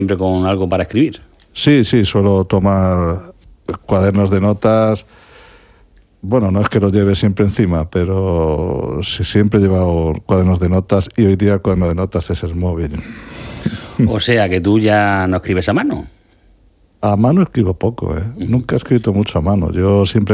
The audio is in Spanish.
Siempre con algo para escribir. Sí, suelo tomar cuadernos de notas. Bueno, no es que los lleve siempre encima, pero sí, siempre he llevado cuadernos de notas y hoy día el cuaderno de notas es el móvil. O sea que tú ya no escribes a mano. A mano escribo poco, ¿eh? Nunca he escrito mucho a mano. Yo siempre